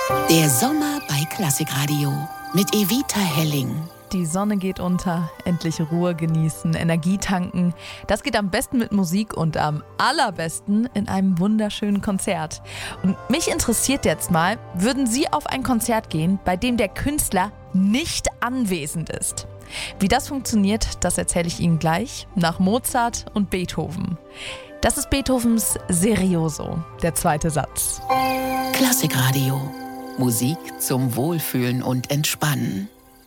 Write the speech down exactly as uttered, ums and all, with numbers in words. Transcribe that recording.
Der Sommer bei Klassikradio mit Evita Helling. Die Sonne geht unter, endlich Ruhe genießen, Energie tanken. Das geht am besten mit Musik und am allerbesten in einem wunderschönen Konzert. Und mich interessiert jetzt mal, würden Sie auf ein Konzert gehen, bei dem der Künstler nicht anwesend ist? Wie das funktioniert, das erzähle ich Ihnen gleich nach Mozart und Beethoven. Das ist Beethovens Serioso, der zweite Satz. Klassikradio. Musik zum Wohlfühlen und Entspannen.